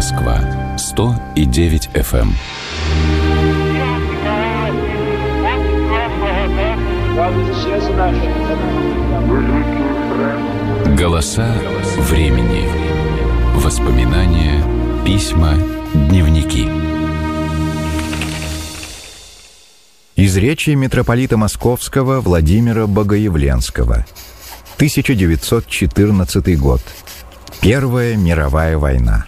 Москва 100,9 FM. Голоса времени. Воспоминания, письма, дневники. Из речи митрополита Московского Владимира Богоявленского. 1914 год. Первая мировая война.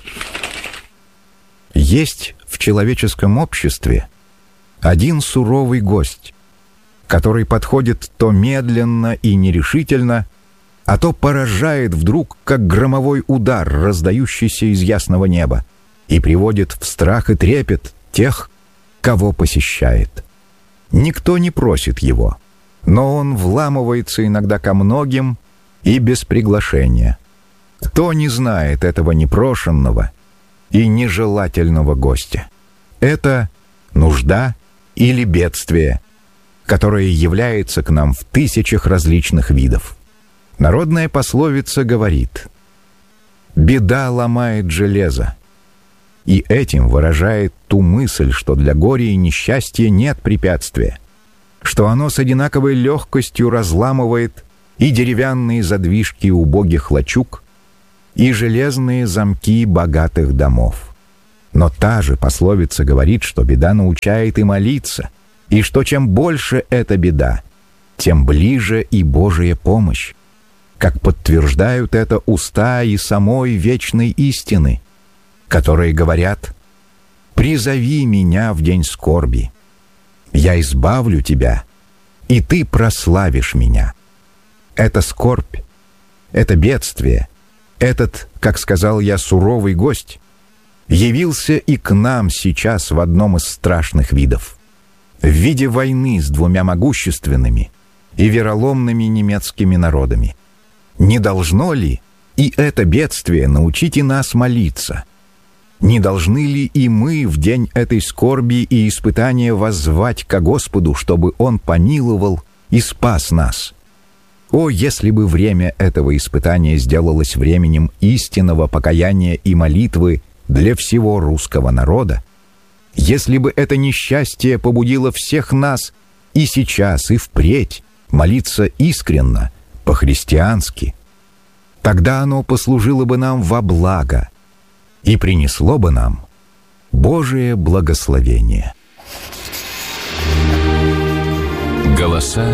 Есть в человеческом обществе один суровый гость, который подходит то медленно и нерешительно, а то поражает вдруг, как громовой удар, раздающийся из ясного неба, и приводит в страх и трепет тех, кого посещает. Никто не просит его, но он вламывается иногда ко многим и без приглашения. Кто не знает этого непрошенного и нежелательного гостя? Это нужда или бедствие, которое является к нам в тысячах различных видов. Народная пословица говорит: «Беда ломает железо», и этим выражает ту мысль, что для горя и несчастья нет препятствия, что оно с одинаковой легкостью разламывает и деревянные задвижки убогих лачуг, и железные замки богатых домов. Но та же пословица говорит, что беда научает и молиться, и что чем больше эта беда, тем ближе и Божия помощь, как подтверждают это уста и самой вечной истины, которые говорят: «Призови меня в день скорби, я избавлю тебя, и ты прославишь меня». Это скорбь, это бедствие, этот, как сказал я, суровый гость явился и к нам сейчас в одном из страшных видов, в виде войны с двумя могущественными и вероломными немецкими народами. Не должно ли и это бедствие научить и нас молиться? Не должны ли и мы в день этой скорби и испытания воззвать ко Господу, чтобы Он помиловал и спас нас? О, если бы время этого испытания сделалось временем истинного покаяния и молитвы для всего русского народа, если бы это несчастье побудило всех нас и сейчас, и впредь молиться искренно, по-христиански, тогда оно послужило бы нам во благо и принесло бы нам Божие благословение. Голоса